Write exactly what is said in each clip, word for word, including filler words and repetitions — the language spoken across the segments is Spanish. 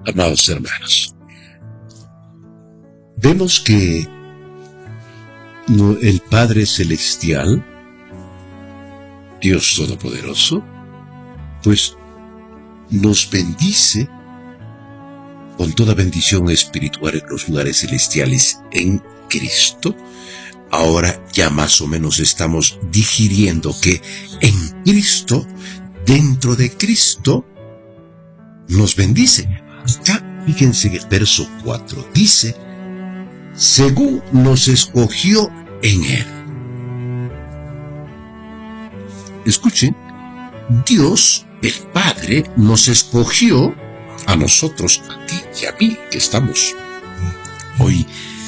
Amados hermanos, vemos que no, el Padre Celestial, Dios Todopoderoso, pues nos bendice con toda bendición espiritual en los lugares celestiales en Cristo. Ahora ya más o menos estamos digiriendo que en Cristo, dentro de Cristo, nos bendice. Acá, fíjense en el verso cuatro, dice, según nos escogió en Él. Escuchen, Dios, el Padre, nos escogió a nosotros, a ti y a mí, que estamos hoy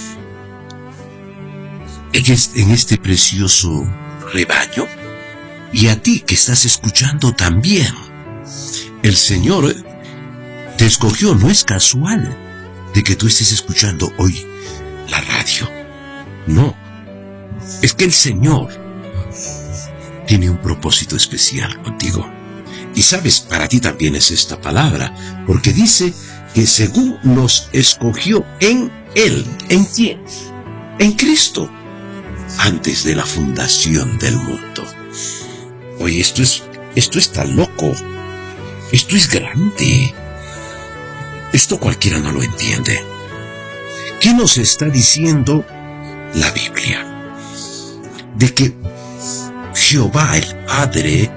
en este precioso rebaño, y a ti que estás escuchando también. El Señor te escogió, no es casual de que tú estés escuchando hoy la radio. No, es que el Señor tiene un propósito especial contigo. Y sabes, para ti también es esta palabra, porque dice que según nos escogió en Él. ¿En quién? En Cristo, antes de la fundación del mundo. Oye, esto es, esto está loco. Esto es grande. Esto cualquiera no lo entiende. ¿Qué nos está diciendo la Biblia? De que Jehová el Padre,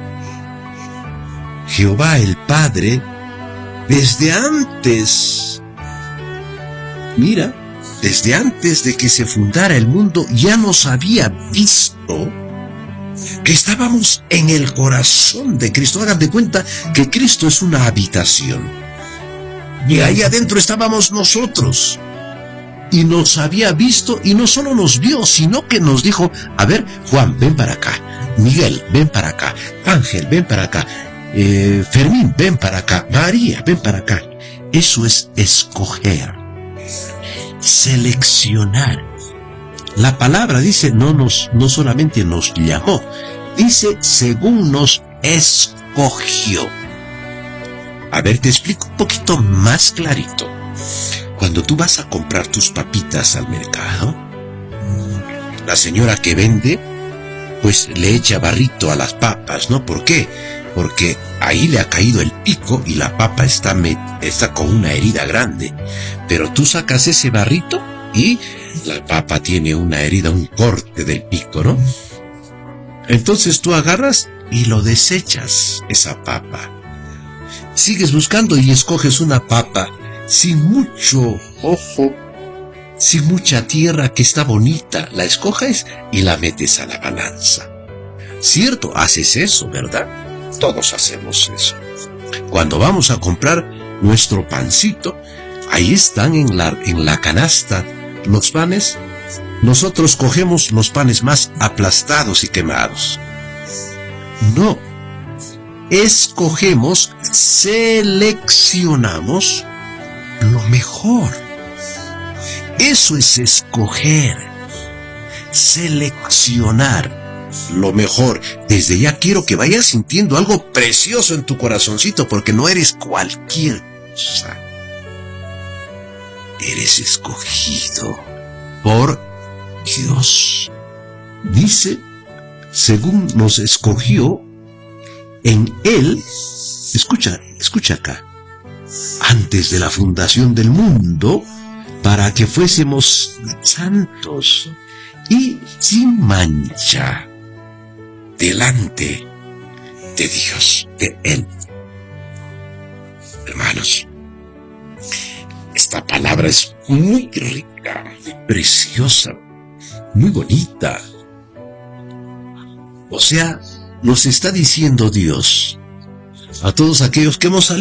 Jehová el Padre, desde antes, mira, desde antes de que se fundara el mundo, ya nos había visto que estábamos en el corazón de Cristo. Hagan de cuenta que Cristo es una habitación. Y ahí adentro estábamos nosotros. Y nos había visto, y no solo nos vio, sino que nos dijo, a ver, Juan, ven para acá. Miguel, ven para acá. Ángel, ven para acá. Eh, Fermín, ven para acá. María, ven para acá. Eso es escoger. Seleccionar. La palabra dice, no nos, no solamente nos llamó, dice, según nos escogió. A ver, te explico un poquito más clarito. Cuando tú vas a comprar tus papitas al mercado, la señora que vende, pues le echa barrito a las papas, ¿no? ¿Por qué? Porque ahí le ha caído el pico y la papa está, está con una herida grande. Pero tú sacas ese barrito y la papa tiene una herida, un corte del pico, ¿no? Entonces tú agarras y lo desechas, esa papa. Sigues buscando y escoges una papa sin mucho ojo, sin mucha tierra, que está bonita. La escoges y la metes a la balanza. ¿Cierto? Haces eso, ¿verdad? Todos hacemos eso. Cuando vamos a comprar nuestro pancito, ahí están en la, en la canasta los panes. Nosotros cogemos los panes más aplastados y quemados. No. Escogemos, seleccionamos lo mejor. Eso es escoger, seleccionar lo mejor. Desde ya quiero que vayas sintiendo algo precioso en tu corazoncito, porque no eres cualquier cosa. Eres escogido por Dios. Dice, según nos escogió en Él, escucha, escucha acá, antes de la fundación del mundo, para que fuésemos santos y sin mancha delante de Dios, de Él. Hermanos, esta palabra es muy rica, muy preciosa, muy bonita. O sea, nos está diciendo Dios a todos aquellos que hemos salido